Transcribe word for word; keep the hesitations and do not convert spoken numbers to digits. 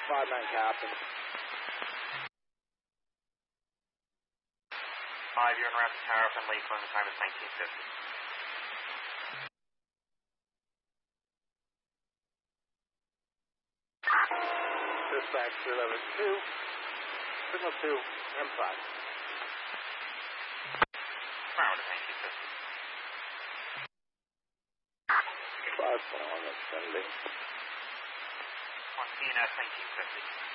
five-man captain. Five, you're en route to Tower and Lakeland, the time is nineteen fifty. Dispatch three eleven two, signal two, M five. Tower is nineteen fifty. five one, ascending. One, P N S nineteen fifty.